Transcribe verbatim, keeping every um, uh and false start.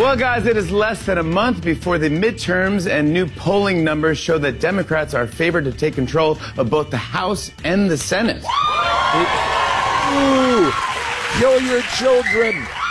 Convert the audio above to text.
Well, guys, it is less than a month before the midterms, and new polling numbers show that Democrats are favored to take control of both the House and the Senate. Ooh, kill your children.